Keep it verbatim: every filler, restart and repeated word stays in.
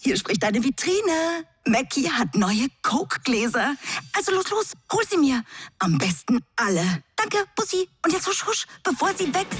hier spricht deine Vitrine. Mackie hat neue Coke-Gläser. Also los, los, hol sie mir. Am besten alle. Danke, Bussi. Und jetzt husch, husch, bevor sie weg